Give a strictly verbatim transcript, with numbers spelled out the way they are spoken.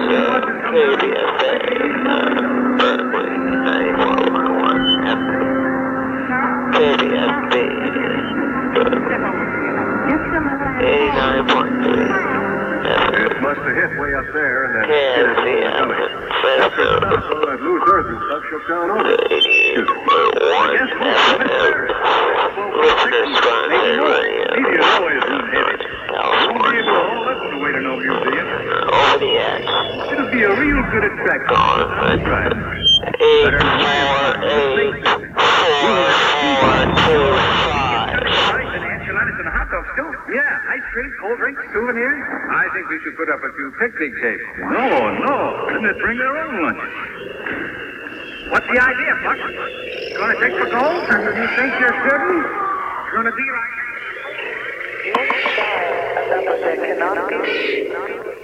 It must have hit way up there and then hit it over the gully. After it stopped, all that loose earth and stuff shook down over it. I guess most of it's there. Maybe more. Meteors always run heavy. You won't be able to haul up the way to no museum. It'll be a real good attraction. That's right. Better than land. Yeah, ice cream, cold drinks, souvenirs. I think we should put up a few picnic tables. No, no. Couldn't it bring their own lunch? What's the idea, Buck? You want to take the gold? You think you're certain? It's going to be like... Yes, sir. That was a cannot be.